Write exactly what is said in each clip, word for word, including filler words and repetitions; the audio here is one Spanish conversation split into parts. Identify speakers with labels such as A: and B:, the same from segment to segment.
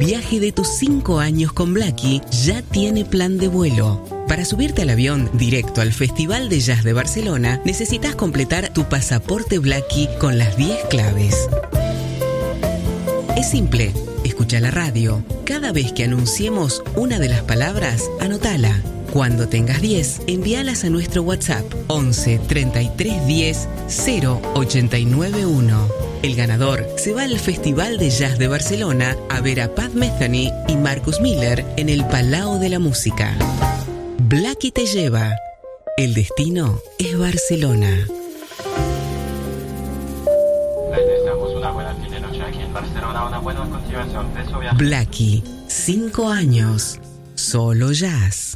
A: viaje de tus cinco años con Blackie ya tiene plan de vuelo. Para subirte al avión directo al Festival de Jazz de Barcelona, necesitas completar tu pasaporte Blackie con las diez claves. Es simple, escucha la radio. Cada vez que anunciemos una de las palabras, anótala. Cuando tengas diez, envíalas a nuestro WhatsApp once treinta y tres diez cero ochenta y nueve uno. El ganador se va al Festival de Jazz de Barcelona a ver a Pat Metheny y Marcus Miller en el Palau de la Música. Blackie te lleva. El destino es Barcelona. Blackie, cinco años, solo jazz.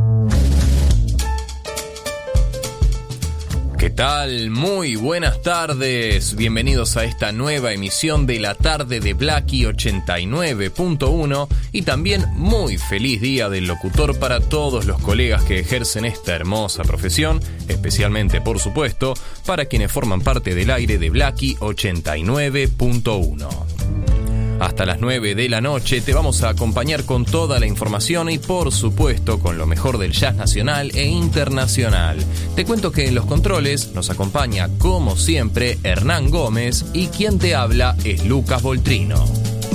B: ¿Qué tal? Muy buenas tardes. Bienvenidos a esta nueva emisión de la tarde de Blackie ochenta y nueve punto uno y también muy feliz día del locutor para todos los colegas que ejercen esta hermosa profesión, especialmente, por supuesto, para quienes forman parte del aire de Blackie ochenta y nueve punto uno. Hasta las nueve de la noche te vamos a acompañar con toda la información y por supuesto con lo mejor del jazz nacional e internacional. Te cuento que en los controles nos acompaña como siempre Hernán Gómez y quien te habla es Lucas Voltrino.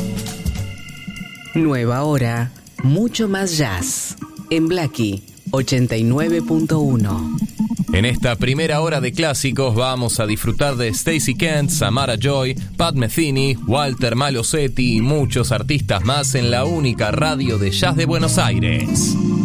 A: Nueva hora, mucho más jazz en Blackie ochenta y nueve punto uno.
B: En esta primera hora de clásicos vamos a disfrutar de Stacey Kent, Samara Joy, Pat Metheny, Walter Malosetti y muchos artistas más en la única radio de jazz de Buenos Aires.